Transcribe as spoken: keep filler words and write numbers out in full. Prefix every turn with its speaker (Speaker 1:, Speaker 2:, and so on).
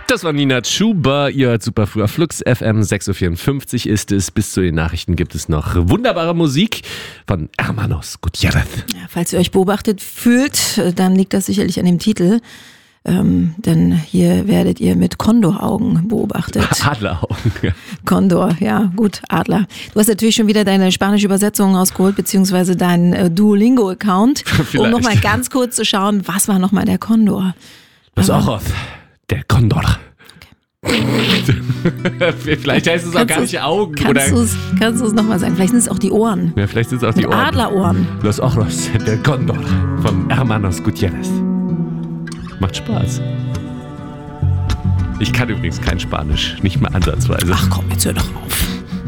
Speaker 1: Das war Nina Chuba, ihr hört super früher Flux F M, sechs Uhr vierundfünfzig ist es. Bis zu den Nachrichten gibt es noch wunderbare Musik von Hermanos Gutierrez.
Speaker 2: Ja, falls ihr euch beobachtet fühlt, dann liegt das sicherlich an dem Titel. Ähm, denn hier werdet ihr mit Kondoraugen beobachtet.
Speaker 1: Adleraugen. Ja.
Speaker 2: Kondor, ja gut, Adler. Du hast natürlich schon wieder deine spanische Übersetzung rausgeholt, beziehungsweise deinen äh, Duolingo-Account, um nochmal ganz kurz zu schauen, was war nochmal der Kondor?
Speaker 1: Los ojos, der Kondor. Okay. Vielleicht heißt es auch gar nicht Augen.
Speaker 2: Kannst du es kannst nochmal sagen? Vielleicht sind es auch die Ohren.
Speaker 1: Ja, vielleicht sind es auch die
Speaker 2: Mit
Speaker 1: Ohren.
Speaker 2: Adlerohren.
Speaker 1: Los ojos, der Kondor von Hermanos Gutierrez. Macht Spaß. Ich kann übrigens kein Spanisch, nicht mal ansatzweise.
Speaker 2: Ach komm, jetzt hör doch auf.